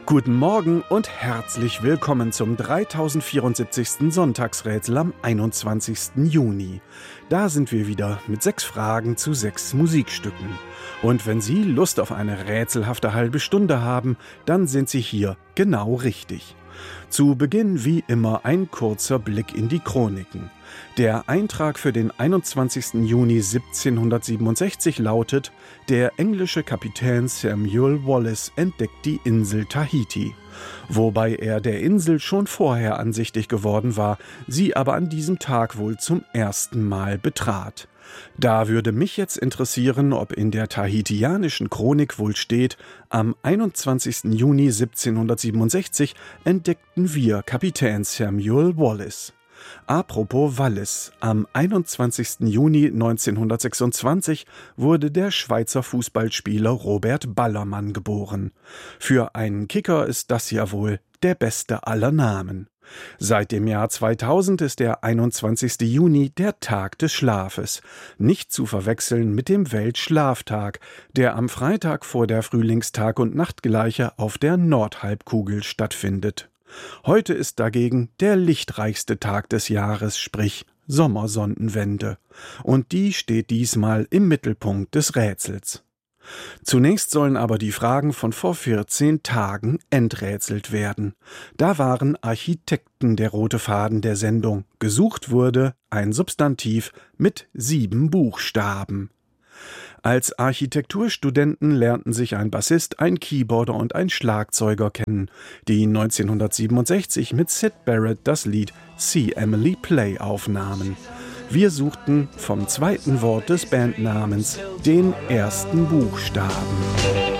Guten Morgen und herzlich willkommen zum 3074. Sonntagsrätsel am 21. Juni. Da sind wir wieder mit 6 Fragen zu 6 Musikstücken. Und wenn Sie Lust auf eine rätselhafte halbe Stunde haben, dann sind Sie hier genau richtig. Zu Beginn wie immer ein kurzer Blick in die Chroniken. Der Eintrag für den 21. Juni 1767 lautet: Der englische Kapitän Samuel Wallis entdeckt die Insel Tahiti. Wobei er der Insel schon vorher ansichtig geworden war, sie aber an diesem Tag wohl zum ersten Mal betrat. Da würde mich jetzt interessieren, ob in der tahitianischen Chronik wohl steht: Am 21. Juni 1767 entdeckten wir Kapitän Samuel Wallis. Apropos Wallis, am 21. Juni 1926 wurde der Schweizer Fußballspieler Robert Ballermann geboren. Für einen Kicker ist das ja wohl der beste aller Namen. Seit dem Jahr 2000 ist der 21. Juni der Tag des Schlafes, nicht zu verwechseln mit dem Weltschlaftag, der am Freitag vor der Frühlingstag- und Nachtgleiche auf der Nordhalbkugel stattfindet. Heute ist dagegen der lichtreichste Tag des Jahres, sprich Sommersonnenwende. Und die steht diesmal im Mittelpunkt des Rätsels. Zunächst sollen aber die Fragen von vor 14 Tagen enträtselt werden. Da waren Architekten der rote Faden der Sendung. Gesucht wurde ein Substantiv mit 7 Buchstaben. Als Architekturstudenten lernten sich ein Bassist, ein Keyboarder und ein Schlagzeuger kennen, die 1967 mit Syd Barrett das Lied See Emily Play aufnahmen. Wir suchten vom zweiten Wort des Bandnamens den ersten Buchstaben.